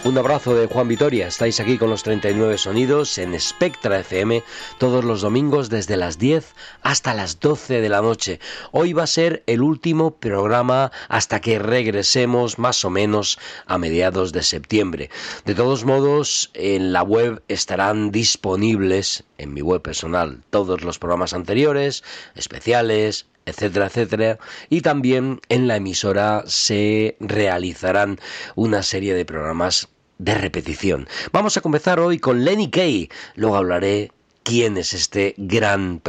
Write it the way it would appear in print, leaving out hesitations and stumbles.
Un abrazo de Juan Vitoria. Estáis aquí con los 39 sonidos en Spectra FM todos los domingos desde las 10 hasta las 12 de la noche. Hoy va a ser el último programa hasta que regresemos más o menos a mediados de septiembre. De todos modos, en la web estarán disponibles, en mi web personal, todos los programas anteriores, especiales, etcétera, etcétera, y también en la emisora se realizarán una serie de programas de repetición. Vamos a comenzar hoy con Lenny Kaye, luego hablaré quién es este gran